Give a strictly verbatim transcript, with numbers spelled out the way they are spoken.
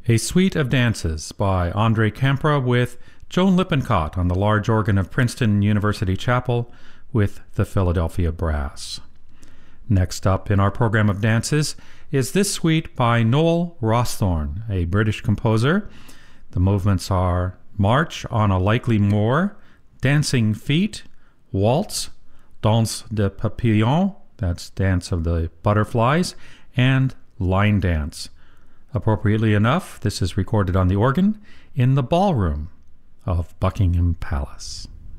A Suite of Dances by Andre Campra with Joan Lippincott on the large organ of Princeton University Chapel with the Philadelphia Brass. Next up in our program of dances is this suite by Noel Rawsthorne, a British composer. The movements are March on a Likely Moor, Dancing Feet, Waltz, Danse de Papillon, that's Dance of the Butterflies, and Line Dance. Appropriately enough, this is recorded on the organ in the ballroom of Buckingham Palace.